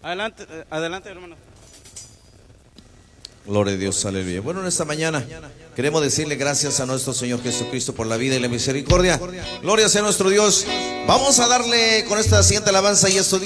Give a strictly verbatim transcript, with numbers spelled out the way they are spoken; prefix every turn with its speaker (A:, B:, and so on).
A: Adelante, adelante, hermano.
B: Gloria a Dios, aleluya. Bueno, en esta mañana queremos decirle gracias a nuestro Señor Jesucristo por la vida y la misericordia. Gloria sea nuestro Dios. Vamos a darle con esta siguiente alabanza y esto dice: